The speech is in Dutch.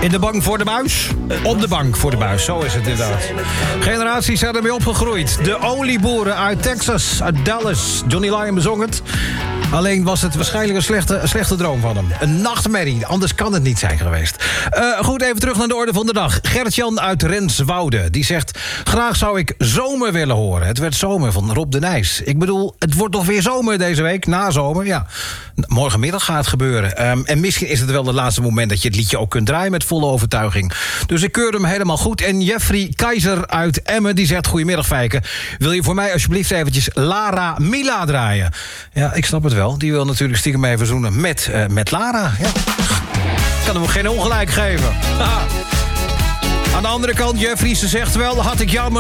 In de bank voor de buis? Op de bank voor de buis, zo is het inderdaad. Generaties zijn ermee opgegroeid. De olieboeren uit Texas, uit Dallas. Johnny Lyon bezong het. Alleen was het waarschijnlijk een slechte droom van hem. Een nachtmerrie, anders kan het niet zijn geweest. Goed, even terug naar de orde van de dag. Gert-Jan uit Renswoude, die zegt... Graag zou ik Zomer willen horen. Het werd Zomer van Rob de Nijs. Ik bedoel, het wordt toch weer zomer deze week, na zomer, ja. Morgenmiddag gaat het gebeuren. En misschien is het wel het laatste moment dat je het liedje ook kunt draaien met volle overtuiging. Dus ik keur hem helemaal goed. En Jeffrey Keizer uit Emmen, die zegt... Goedemiddag, Fijke. Wil je voor mij alsjeblieft eventjes Lara Mila draaien? Ja, ik snap het wel. Die wil natuurlijk stiekem even zoenen met Lara. Ja. Kan hem geen ongelijk geven. Aan de andere kant, Jeffrey, ze zegt wel... Had ik jou